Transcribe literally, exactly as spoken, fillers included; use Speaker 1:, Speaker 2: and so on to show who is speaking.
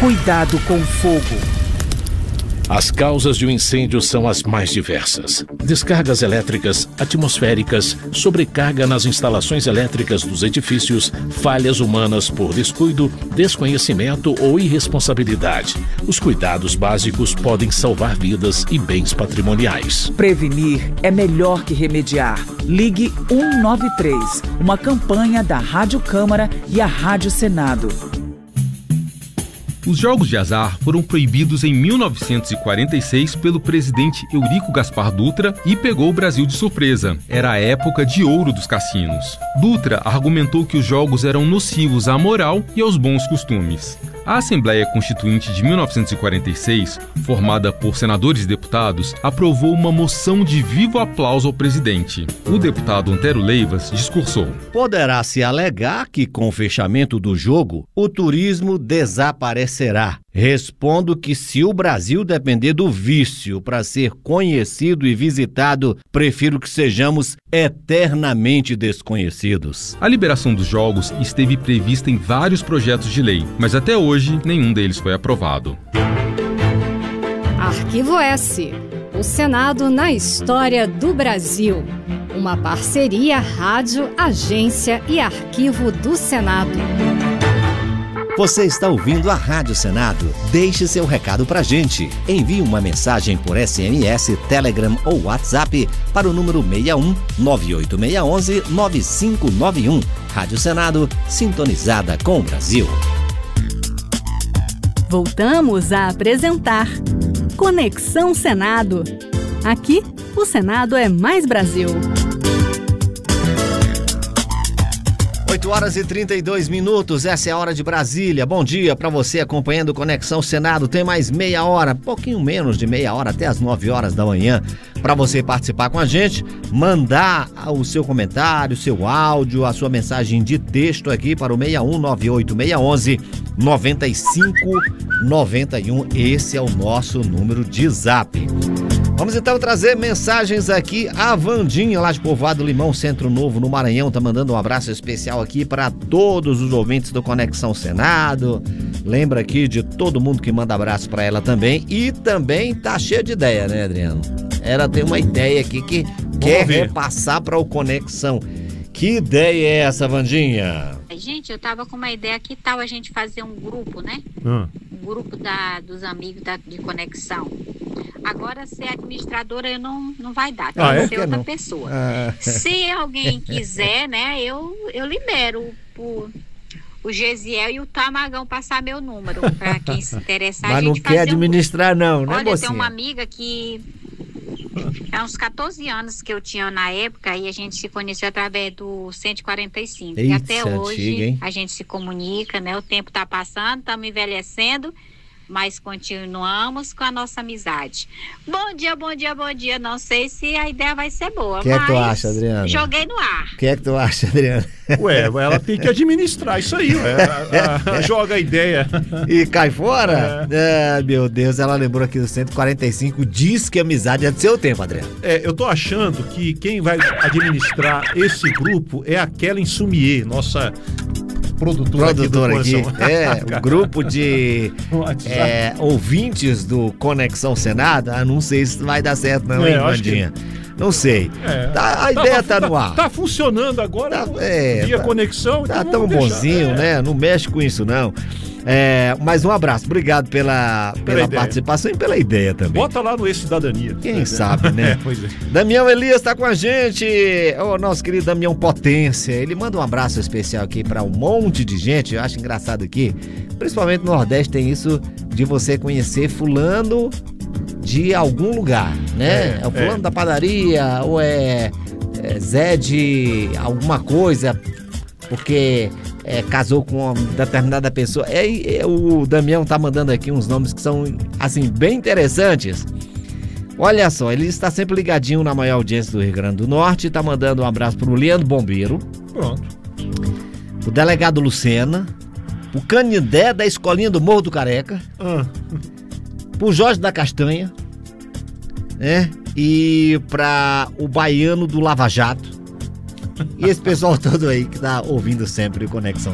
Speaker 1: Cuidado com o fogo.
Speaker 2: As causas de um incêndio são as mais diversas. Descargas elétricas, atmosféricas, sobrecarga nas instalações elétricas dos edifícios, falhas humanas por descuido, desconhecimento ou irresponsabilidade. Os cuidados básicos podem salvar vidas e bens patrimoniais.
Speaker 1: Prevenir é melhor que remediar. Ligue um nove três, uma campanha da Rádio Câmara e a Rádio Senado.
Speaker 3: Os jogos de azar foram proibidos em mil novecentos e quarenta e seis pelo presidente Eurico Gaspar Dutra e pegou o Brasil de surpresa. Era a época de ouro dos cassinos. Dutra argumentou que os jogos eram nocivos à moral e aos bons costumes. A Assembleia Constituinte de mil novecentos e quarenta e seis, formada por senadores e deputados, aprovou uma moção de vivo aplauso ao presidente. O deputado Antero Leivas discursou.
Speaker 4: Poderá-se alegar que, com o fechamento do jogo, o turismo desaparecerá. Respondo que, se o Brasil depender do vício para ser conhecido e visitado, prefiro que sejamos eternamente desconhecidos.
Speaker 3: A liberação dos jogos esteve prevista em vários projetos de lei, mas até hoje nenhum deles foi aprovado.
Speaker 5: Arquivo S. O Senado na história do Brasil. Uma parceria Rádio, Agência e Arquivo do Senado.
Speaker 6: Você está ouvindo a Rádio Senado? Deixe seu recado pra gente. Envie uma mensagem por S M S, Telegram ou WhatsApp para o número seis um nove oito seis um um nove cinco nove um. Rádio Senado, sintonizada com o Brasil.
Speaker 7: Voltamos a apresentar Conexão Senado. Aqui, o Senado é mais Brasil.
Speaker 4: oito horas e trinta e dois minutos, essa é a hora de Brasília. Bom dia para você acompanhando Conexão Senado. Tem mais meia hora, pouquinho menos de meia hora, até as nove horas da manhã, para você participar com a gente, mandar o seu comentário, o seu áudio, a sua mensagem de texto aqui para o seis um nove oito seis um um nove cinco nove um. Esse é o nosso número de zap. Vamos então trazer mensagens aqui. A Vandinha, lá de Povoado Limão, Centro Novo, no Maranhão, tá mandando um abraço especial aqui para todos os ouvintes do Conexão Senado. Lembra aqui de todo mundo que manda abraço para ela também. E também tá cheia de ideia, né, Adriano? Ela tem uma ideia aqui que Vamos quer ver. repassar para o Conexão. Que ideia é essa, Vandinha?
Speaker 8: Gente, eu tava com uma ideia, que tal a gente fazer um grupo, né?
Speaker 9: Hum.
Speaker 8: Um grupo da, dos amigos da, de Conexão. Agora, ser administradora eu não, não vai dar, tem
Speaker 9: Ah,
Speaker 8: que
Speaker 9: é?
Speaker 8: ser
Speaker 9: Que
Speaker 8: outra
Speaker 9: não?
Speaker 8: pessoa.
Speaker 9: Ah.
Speaker 8: Se alguém quiser, né, eu, eu libero o, o Gesiel e o Tamagão passar meu número, para quem se interessar.
Speaker 4: Mas
Speaker 8: a
Speaker 4: não
Speaker 8: gente
Speaker 4: quer
Speaker 8: fazer um
Speaker 4: administrar não,
Speaker 8: grupo.
Speaker 4: né,
Speaker 8: Olha,
Speaker 4: mocinha?
Speaker 8: tem uma amiga que há uns quatorze anos que eu tinha na época, e a gente se conheceu através do cento e quarenta e cinco.
Speaker 4: Eita,
Speaker 8: e até hoje
Speaker 4: antiga, hein?
Speaker 8: a gente se comunica, né? O tempo tá passando, estamos envelhecendo, mas continuamos com a nossa amizade. Bom dia, bom dia, bom dia. Não sei se a ideia vai ser boa,
Speaker 4: O que
Speaker 8: mas
Speaker 4: é que tu acha, Adriana?
Speaker 8: joguei no ar.
Speaker 4: O que é que tu acha, Adriano?
Speaker 9: Ué, ela tem que administrar isso aí, ué. A- a- a- joga a ideia.
Speaker 4: E cai fora? É. meu Deus, ela lembrou aqui do cento e quarenta e cinco, diz que a amizade é do seu tempo, Adriano.
Speaker 9: É, eu tô achando que quem vai administrar esse grupo é a Kellen Sumier, nossa produtora,
Speaker 4: Produtora
Speaker 9: aqui
Speaker 4: aqui,
Speaker 9: do Conexão.
Speaker 4: é, o grupo de
Speaker 9: WhatsApp.
Speaker 4: é, ouvintes do Conexão Senado, ah, não sei se vai dar certo não,
Speaker 9: É,
Speaker 4: hein,
Speaker 9: eu acho
Speaker 4: Vandinha? Não sei.
Speaker 9: É.
Speaker 4: Tá, a ideia tá, no ar.
Speaker 9: Tá funcionando agora,
Speaker 4: Tá, é,
Speaker 9: via
Speaker 4: tá-
Speaker 9: conexão.
Speaker 4: Tá
Speaker 9: então
Speaker 4: tão
Speaker 9: vamos deixar.
Speaker 4: bonzinho,
Speaker 9: É.
Speaker 4: né? Não mexe com isso, não. É, mas um abraço. Obrigado pela, pela
Speaker 9: ideia.
Speaker 4: participação e pela ideia também.
Speaker 9: Bota lá no E-Cidadania.
Speaker 4: Quem sabe, né?
Speaker 9: É, pois é.
Speaker 4: Damião Elias tá com a gente. O nosso querido Damião Potência. Ele manda um abraço especial aqui pra um monte de gente. Eu acho engraçado aqui. Principalmente no Nordeste tem isso de você conhecer fulano de algum lugar, né?
Speaker 9: É,
Speaker 4: É, o fulano
Speaker 9: é.
Speaker 4: da padaria ou é, é Zé de alguma coisa, porque é, casou com uma determinada pessoa. É, é, o Damião tá mandando aqui uns nomes que são, assim, bem interessantes. Olha só, ele está sempre ligadinho na maior audiência do Rio Grande do Norte. Tá mandando um abraço pro Leandro Bombeiro,
Speaker 9: Pronto.
Speaker 4: o delegado Lucena, o Canindé da Escolinha do Morro do Careca,
Speaker 9: Ah,
Speaker 4: pro Jorge da Castanha, né? E pra o Baiano do Lava Jato. E esse pessoal todo aí que tá ouvindo sempre o Conexão